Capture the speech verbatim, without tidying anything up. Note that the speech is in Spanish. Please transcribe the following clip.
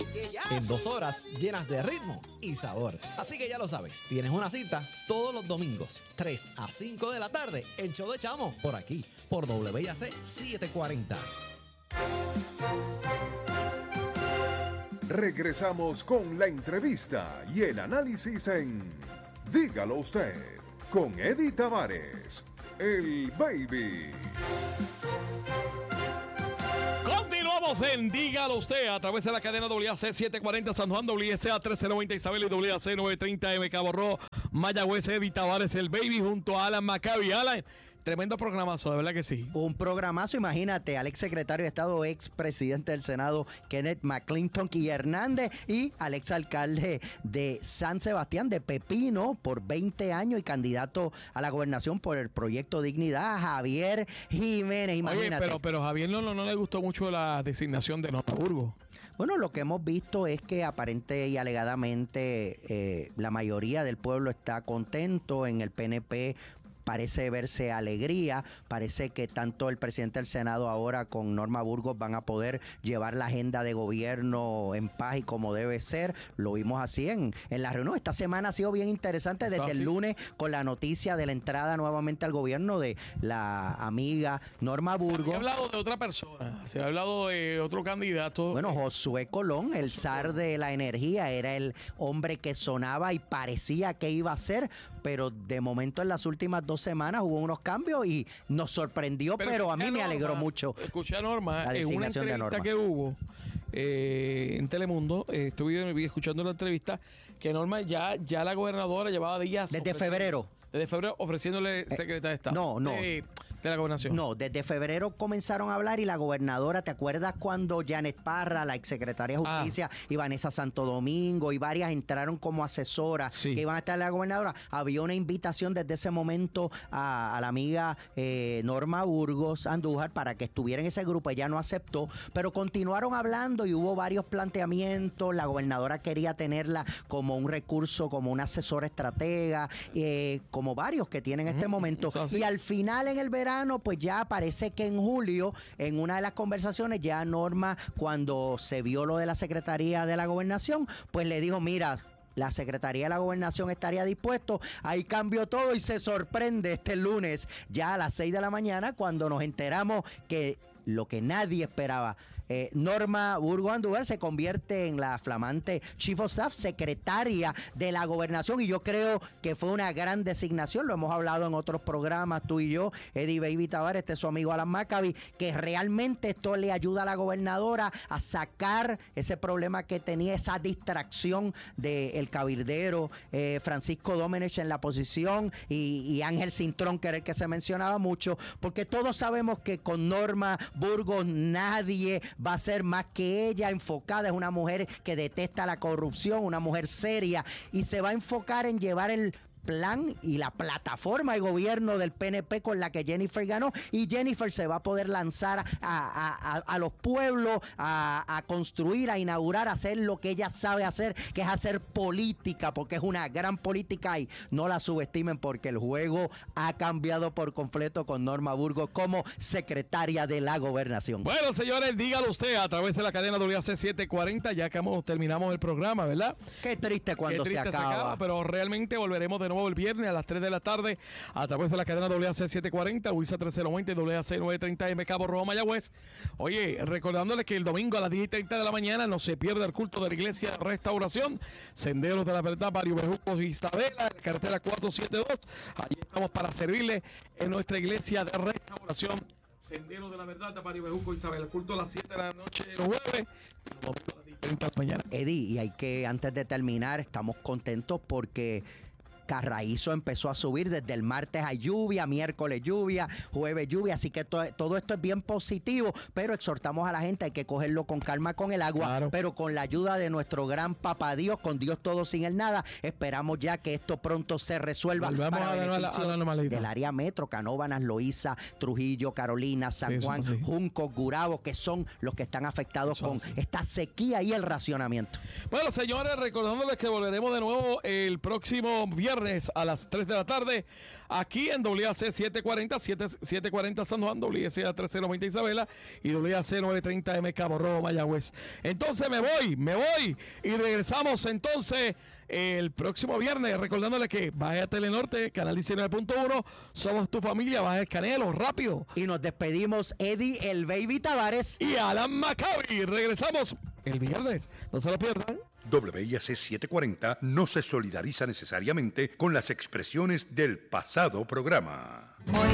En dos horas llenas de ritmo y sabor. Así que ya lo sabes, tienes una cita todos los domingos, tres a cinco de la tarde, el show de Chamo, por aquí, por W A C setecientos cuarenta. Regresamos con la entrevista y el análisis en Dígalo Usted, con Eddie Tavares, el Baby. Continuamos en Dígalo Usted a través de la cadena W A C setecientos cuarenta San Juan, W S A trece noventa Isabel y W A C novecientos treinta M Cabo Rojo, Mayagüez. Eddie Tavares, el Baby, junto a Alan Maccabi. Alan, tremendo programazo, de verdad que sí. Un programazo, imagínate, al ex secretario de Estado, ex presidente del Senado, Kenneth McClinton y Hernández, y al ex alcalde de San Sebastián, de Pepino, por veinte años y candidato a la gobernación por el Proyecto Dignidad, Javier Jiménez, imagínate. Oye, pero, pero Javier no, no, no le gustó mucho la designación de Norma Burgos. Bueno, lo que hemos visto es que aparente y alegadamente eh, la mayoría del pueblo está contento. En el P N P parece verse alegría, parece que tanto el presidente del Senado ahora con Norma Burgos van a poder llevar la agenda de gobierno en paz y como debe ser. Lo vimos así en, en la reunión. Esta semana ha sido bien interesante desde ¿Ah, el sí? lunes con la noticia de la entrada nuevamente al gobierno de la amiga Norma Burgos. Se ha hablado de otra persona, se ha hablado de otro candidato. Bueno, Josué Colón, el zar de la energía, era el hombre que sonaba y parecía que iba a ser, pero de momento en las últimas dos semanas hubo unos cambios y nos sorprendió, pero, pero a mí me alegró mucho. Escuché a Norma la en una designación de entrevista Norma que hubo eh, en Telemundo. Eh, estuve escuchando la entrevista que Norma ya, ya la gobernadora llevaba días. Desde febrero. Desde febrero ofreciéndole secretaria de Estado. No, no. De, de la gobernación. No, desde febrero comenzaron a hablar y la gobernadora, ¿te acuerdas cuando Janet Parra, la exsecretaria de Justicia, ah. y Vanessa Santo Domingo y varias entraron como asesoras sí. que iban a estar la gobernadora? Había una invitación desde ese momento a, a la amiga eh, Norma Burgos Andújar para que estuviera en ese grupo. Ella no aceptó, pero continuaron hablando y hubo varios planteamientos. La gobernadora quería tenerla como un recurso, como una asesora estratega, eh, como varios que tienen en este mm, momento. Y al final, en el verano, pues ya parece que en julio, en una de las conversaciones, ya Norma, cuando se vio lo de la Secretaría de la Gobernación, pues le dijo, mira, la Secretaría de la Gobernación estaría dispuesto. Ahí cambió todo y se sorprende este lunes, ya a las seis de la mañana, cuando nos enteramos que lo que nadie esperaba, Eh, Norma Burgos Andújar se convierte en la flamante Chief of Staff, secretaria de la gobernación, y yo creo que fue una gran designación. Lo hemos hablado en otros programas, tú y yo, Eddie Baby Tavares, este es su amigo Alan Maccabi, que realmente esto le ayuda a la gobernadora a sacar ese problema que tenía, esa distracción del cabildero eh, Francisco Domenech en la posición y, y Ángel Cintrón, que era el que se mencionaba mucho, porque todos sabemos que con Norma Burgos nadie va a ser más que ella, enfocada. Es una mujer que detesta la corrupción, una mujer seria, y se va a enfocar en llevar el plan y la plataforma de gobierno del P N P con la que Jennifer ganó, y Jennifer se va a poder lanzar a, a, a, a los pueblos a, a construir, a inaugurar, a hacer lo que ella sabe hacer, que es hacer política, porque es una gran política, y no la subestimen porque el juego ha cambiado por completo con Norma Burgos como secretaria de la gobernación. Bueno, señores, dígalo usted a través de la cadena W A C setecientos cuarenta, ya que terminamos el programa, ¿verdad? Qué triste cuando Qué triste se, acaba. se acaba, pero realmente volveremos de nuevo el viernes a las tres de la tarde a través de la cadena W A C setecientos cuarenta, W I S A trece noventa y W A C novecientos treinta M Cabo Rojo, Mayagüez. Oye, recordándoles que el domingo a las diez y treinta de la mañana no se pierde el culto de la Iglesia Restauración, Senderos de la Verdad, Barrio Bejucos y Isabela, carretera cuatrocientos setenta y dos. Allí estamos para servirle en nuestra Iglesia de Restauración, Senderos de la Verdad, Barrio Bejucos y Isabela. El culto a las siete de la noche los jueves, y los domingos a las diez y treinta de la mañana. Eddie, y hay que, antes de terminar, estamos contentos porque Carraízo empezó a subir. Desde el martes hay lluvia, miércoles lluvia, jueves lluvia, así que to- todo esto es bien positivo, pero exhortamos a la gente, hay que cogerlo con calma con el agua, claro, pero con la ayuda de nuestro gran papá Dios, con Dios todo sin el nada, esperamos ya que esto pronto se resuelva. Volvemos para a la, beneficio a la normalidad del área metro, Canóvanas, Loíza, Trujillo, Carolina, San sí, Juan, sí. Juncos, Gurabo, que son los que están afectados eso con sí. esta sequía y el racionamiento. Bueno, señores, recordándoles que volveremos de nuevo el próximo viernes viernes a las tres de la tarde, aquí en W A C setecientos cuarenta, setecientos cuarenta San Juan, W A C trece noventa Isabela y W A C novecientos treinta M Cabo Rojo, Mayagüez. Entonces me voy, me voy y regresamos entonces el próximo viernes, recordándole que baje a Telenorte, Canal diecinueve punto uno, somos tu familia, baje el Canelo, rápido. Y nos despedimos, Eddie, el Baby Tavares. Y Alan Maccabi, regresamos el viernes, no se lo pierdan. W I A C setecientos cuarenta no se solidariza necesariamente con las expresiones del pasado programa.